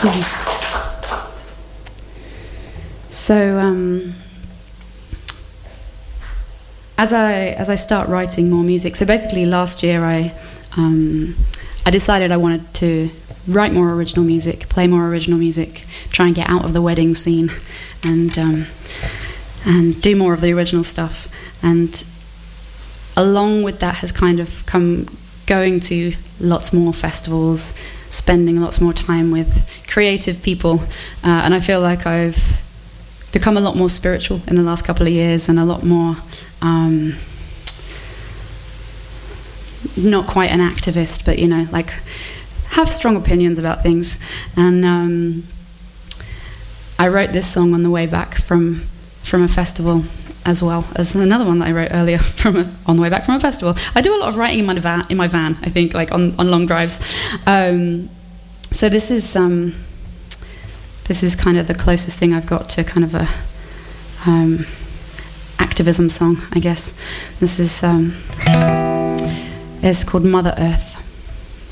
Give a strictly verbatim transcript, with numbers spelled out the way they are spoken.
So um, as I as I start writing more music, so basically last year I um, I decided I wanted to write more original music, play more original music, try and get out of the wedding scene, and um, and do more of the original stuff. And along with that has kind of come going to lots more festivals, spending lots more time with creative people, uh, and I feel like I've become a lot more spiritual in the last couple of years, and a lot more um, not quite an activist, but you know, like have strong opinions about things. And um, I wrote this song on the way back from from a festival, as well as another one that I wrote earlier from a, on the way back from a festival. I do a lot of writing in my van, in my van I think, like on, on long drives. Um, so this is um, this is kind of the closest thing I've got to kind of a um, activism song, I guess. This is um, it's called Mother Earth.